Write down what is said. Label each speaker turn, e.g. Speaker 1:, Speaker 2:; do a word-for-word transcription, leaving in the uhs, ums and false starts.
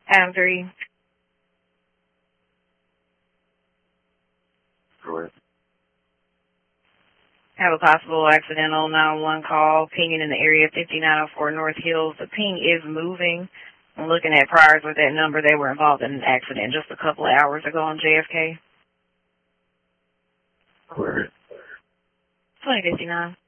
Speaker 1: Adam three.
Speaker 2: Correct.
Speaker 1: Have a possible accidental nine one one call pinging in the area fifty-nine oh four North Hills. The ping is moving. I'm looking at priors with that number. They were involved in an accident just a couple of hours ago on J F K.
Speaker 2: Correct.
Speaker 1: twenty fifty-nine.